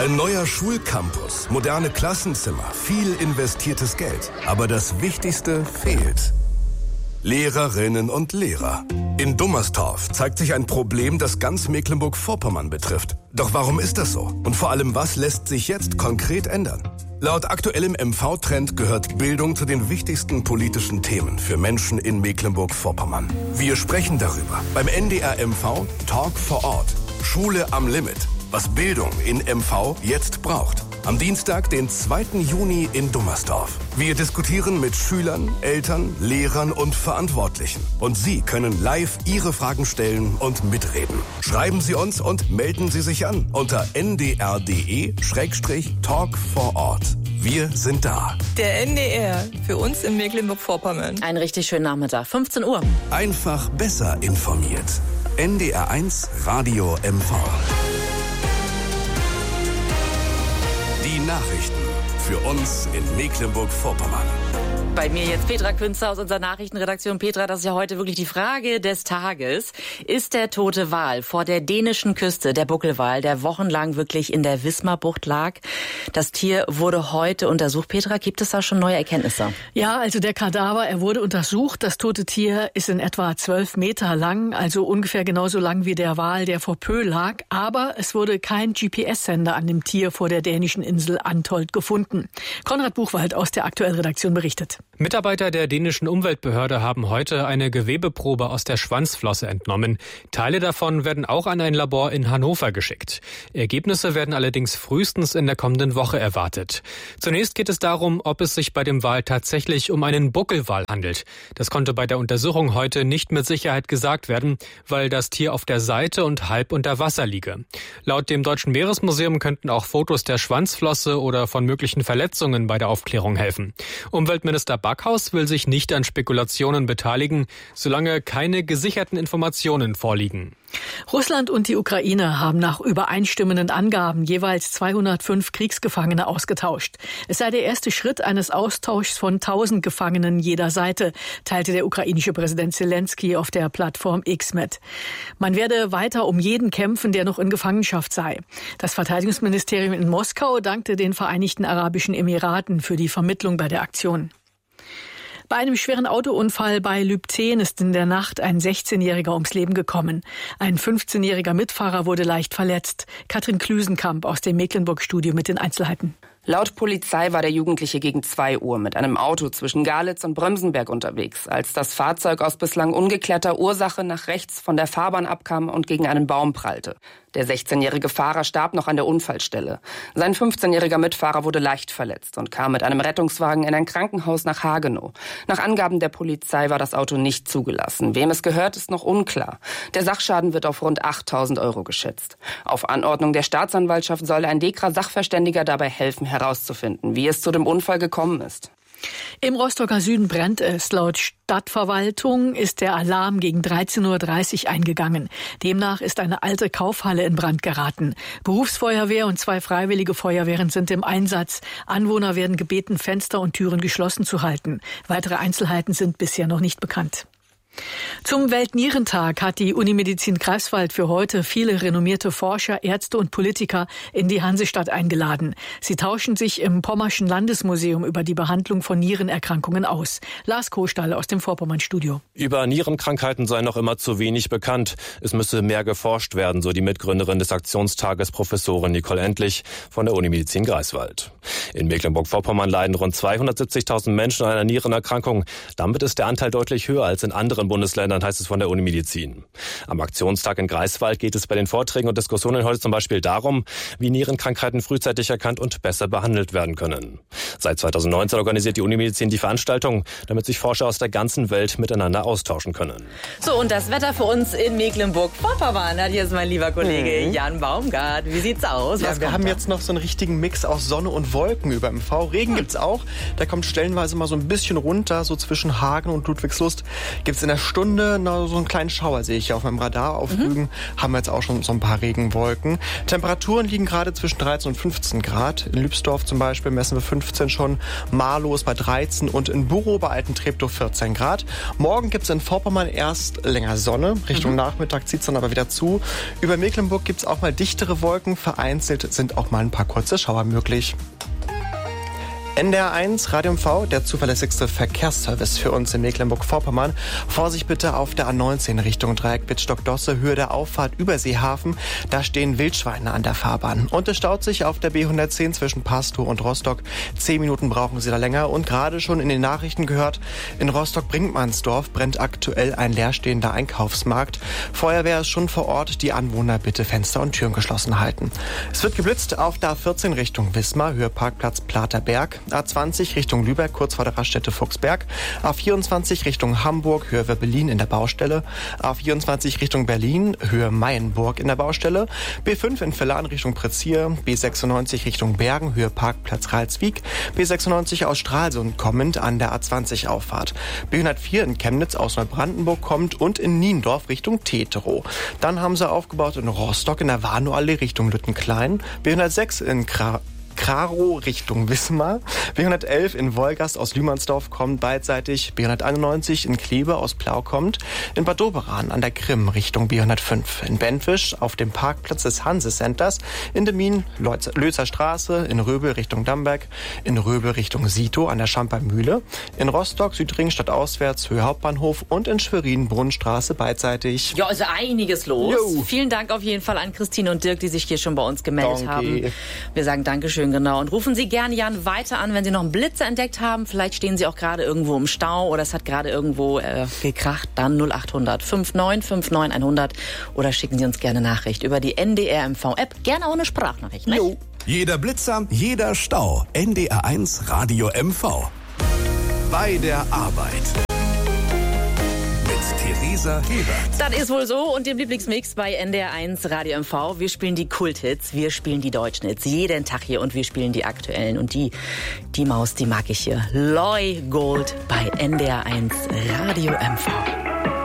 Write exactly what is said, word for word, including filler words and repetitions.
Ein neuer Schulcampus, moderne Klassenzimmer, viel investiertes Geld. Aber das Wichtigste fehlt. Lehrerinnen und Lehrer. In Dummerstorf zeigt sich ein Problem, das ganz Mecklenburg-Vorpommern betrifft. Doch warum ist das so? Und vor allem, was lässt sich jetzt konkret ändern? Laut aktuellem M V-Trend gehört Bildung zu den wichtigsten politischen Themen für Menschen in Mecklenburg-Vorpommern. Wir sprechen darüber beim N D R M V Talk vor Ort. Schule am Limit. Was Bildung in M V jetzt braucht. Am Dienstag, den zweiten Juni in Dummerstorf. Wir diskutieren mit Schülern, Eltern, Lehrern und Verantwortlichen. Und Sie können live Ihre Fragen stellen und mitreden. Schreiben Sie uns und melden Sie sich an unter n d r punkt d e Schrägstrich talk vor Ort. Wir sind da. Der N D R, für uns in Mecklenburg-Vorpommern. Ein richtig schönen Nachmittag, fünfzehn Uhr. Einfach besser informiert. N D R eins Radio M V. Die Nachrichten für uns in Mecklenburg-Vorpommern. Bei mir jetzt Petra Künzer aus unserer Nachrichtenredaktion. Petra, das ist ja heute wirklich die Frage des Tages. Ist der tote Wal vor der dänischen Küste, der Buckelwal, der wochenlang wirklich in der Wismarbucht lag? Das Tier wurde heute untersucht. Petra, gibt es da schon neue Erkenntnisse? Ja, also der Kadaver, er wurde untersucht. Das tote Tier ist in etwa zwölf Meter lang, also ungefähr genauso lang wie der Wal, der vor Pö lag. Aber es wurde kein G P S-Sender an dem Tier vor der dänischen Insel Antolt gefunden. Konrad Buchwald aus der aktuellen Redaktion berichtet. Mitarbeiter der dänischen Umweltbehörde haben heute eine Gewebeprobe aus der Schwanzflosse entnommen. Teile davon werden auch an ein Labor in Hannover geschickt. Ergebnisse werden allerdings frühestens in der kommenden Woche erwartet. Zunächst geht es darum, ob es sich bei dem Wal tatsächlich um einen Buckelwal handelt. Das konnte bei der Untersuchung heute nicht mit Sicherheit gesagt werden, weil das Tier auf der Seite und halb unter Wasser liege. Laut dem Deutschen Meeresmuseum könnten auch Fotos der Schwanzflosse oder von möglichen Verletzungen bei der Aufklärung helfen. Umweltminister Backhaus will sich nicht an Spekulationen beteiligen, solange keine gesicherten Informationen vorliegen. Russland und die Ukraine haben nach übereinstimmenden Angaben jeweils zweihundertfünf Kriegsgefangene ausgetauscht. Es sei der erste Schritt eines Austauschs von tausend Gefangenen jeder Seite, teilte der ukrainische Präsident Zelensky auf der Plattform X mit. Man werde weiter um jeden kämpfen, der noch in Gefangenschaft sei. Das Verteidigungsministerium in Moskau dankte den Vereinigten Arabischen Emiraten für die Vermittlung bei der Aktion. Bei einem schweren Autounfall bei Lübten ist in der Nacht ein sechzehnjähriger ums Leben gekommen. Ein fünfzehnjähriger Mitfahrer wurde leicht verletzt. Katrin Klüsenkamp aus dem Mecklenburg-Studio mit den Einzelheiten. Laut Polizei war der Jugendliche gegen zwei Uhr mit einem Auto zwischen Galitz und Brömsenberg unterwegs, als das Fahrzeug aus bislang ungeklärter Ursache nach rechts von der Fahrbahn abkam und gegen einen Baum prallte. Der sechzehnjährige Fahrer starb noch an der Unfallstelle. Sein fünfzehnjähriger Mitfahrer wurde leicht verletzt und kam mit einem Rettungswagen in ein Krankenhaus nach Hagenow. Nach Angaben der Polizei war das Auto nicht zugelassen. Wem es gehört, ist noch unklar. Der Sachschaden wird auf rund achttausend Euro geschätzt. Auf Anordnung der Staatsanwaltschaft soll ein Dekra-Sachverständiger dabei helfen, herauszufinden, wie es zu dem Unfall gekommen ist. Im Rostocker Süden brennt es. Laut Stadtverwaltung ist der Alarm gegen dreizehn Uhr dreißig eingegangen. Demnach ist eine alte Kaufhalle in Brand geraten. Berufsfeuerwehr und zwei freiwillige Feuerwehren sind im Einsatz. Anwohner werden gebeten, Fenster und Türen geschlossen zu halten. Weitere Einzelheiten sind bisher noch nicht bekannt. Zum Weltnierentag hat die Unimedizin Greifswald für heute viele renommierte Forscher, Ärzte und Politiker in die Hansestadt eingeladen. Sie tauschen sich im Pommerschen Landesmuseum über die Behandlung von Nierenerkrankungen aus. Lars Kohlstall aus dem Vorpommern-Studio. Über Nierenkrankheiten sei noch immer zu wenig bekannt. Es müsse mehr geforscht werden, so die Mitgründerin des Aktionstages, Professorin Nicole Endlich von der Unimedizin Greifswald. In Mecklenburg-Vorpommern leiden rund zweihundertsiebzigtausend Menschen an einer Nierenerkrankung. Damit ist der Anteil deutlich höher als in anderen Bundesländern, heißt es von der Unimedizin. Am Aktionstag in Greifswald geht es bei den Vorträgen und Diskussionen heute zum Beispiel darum, wie Nierenkrankheiten frühzeitig erkannt und besser behandelt werden können. Seit zweitausendneunzehn organisiert die Unimedizin die Veranstaltung, damit sich Forscher aus der ganzen Welt miteinander austauschen können. So, und das Wetter für uns in Mecklenburg-Vorpommern. Hier ist mein lieber Kollege mhm. Jan Baumgart. Wie sieht's aus? Ja, wir haben da? jetzt noch so einen richtigen Mix aus Sonne und Wolken über M V. Regen gibt's auch. Der kommt stellenweise mal so ein bisschen runter, so zwischen Hagen und Ludwigslust. Gibt's in einer Stunde na, so einen kleinen Schauer sehe ich hier auf meinem Radar auf Rügen. Mhm. Haben wir jetzt auch schon so ein paar Regenwolken. Temperaturen liegen gerade zwischen dreizehn und fünfzehn Grad. In Lübsdorf zum Beispiel messen wir fünfzehn schon. Marlow ist bei dreizehn und in Burow bei Altentreptow vierzehn Grad. Morgen gibt es in Vorpommern erst länger Sonne. Richtung mhm. Nachmittag zieht es dann aber wieder zu. Über Mecklenburg gibt es auch mal dichtere Wolken. Vereinzelt sind auch mal ein paar kurze Schauer möglich. N D R eins, Radio M V, der zuverlässigste Verkehrsservice für uns in Mecklenburg-Vorpommern. Vorsicht bitte auf der A neunzehn Richtung Dreieck Wittstock-Dosse, Höhe der Auffahrt Überseehafen. Da stehen Wildschweine an der Fahrbahn. Und es staut sich auf der B hundertzehn zwischen Pastow und Rostock. Zehn Minuten brauchen Sie da länger. Und gerade schon in den Nachrichten gehört, in Rostock-Brinkmannsdorf brennt aktuell ein leerstehender Einkaufsmarkt. Feuerwehr ist schon vor Ort. Die Anwohner bitte Fenster und Türen geschlossen halten. Es wird geblitzt auf der A vierzehn Richtung Wismar, Höhe Parkplatz Platerberg. A zwanzig Richtung Lübeck, kurz vor der Raststätte Fuchsberg. A vierundzwanzig Richtung Hamburg, Höhe Werbelin in der Baustelle. A vierundzwanzig Richtung Berlin, Höhe Mayenburg in der Baustelle. B fünf in Villan Richtung Prezier. B sechsundneunzig Richtung Bergen, Höhe Parkplatz Ralswiek. B sechsundneunzig aus Stralsund kommend an der A zwanzig Auffahrt. B hundertvier in Chemnitz aus Neubrandenburg kommt und in Niendorf Richtung Teterow. Dann haben sie aufgebaut in Rostock in der Warnow-Allee Richtung Lüttenklein. B hundertsechs in Kra Krarow Richtung Wismar. B hundertelf in Wolgast aus Lühmannsdorf kommt beidseitig. B hunderteinundneunzig in Kleve aus Plau kommt. In Bad Doberan an der Krim Richtung B hundertfünf. In Benfisch auf dem Parkplatz des Hanse-Centers. In Demmin Lözer Straße. In Röbel Richtung Damberg. In Röbel Richtung Sito an der Schamper Mühle. In Rostock Südring stadtauswärts Höhe Hauptbahnhof. Und in Schwerin Brunnenstraße beidseitig. Ja, also einiges los. Jo. Vielen Dank auf jeden Fall an Christine und Dirk, die sich hier schon bei uns gemeldet Danke. haben. Wir sagen Dankeschön. Genau. Und rufen Sie gerne Jan weiter an, wenn Sie noch einen Blitzer entdeckt haben. Vielleicht stehen Sie auch gerade irgendwo im Stau oder es hat gerade irgendwo äh, gekracht. Dann null acht hundert neunundfünfzig neunundfünfzig hundert oder schicken Sie uns gerne Nachricht über die N D R M V-App. Gerne ohne Sprachnachricht. Ne? Jo. Jeder Blitzer, jeder Stau. N D R eins Radio M V. Bei der Arbeit. Theresa Hebert. Das ist wohl so. Und im Lieblingsmix bei N D R eins Radio M V. Wir spielen die Kulthits, wir spielen die deutschen Hits. Jeden Tag hier und wir spielen die aktuellen. Und die, die Maus, die mag ich hier. Loy Gold bei N D R eins Radio M V.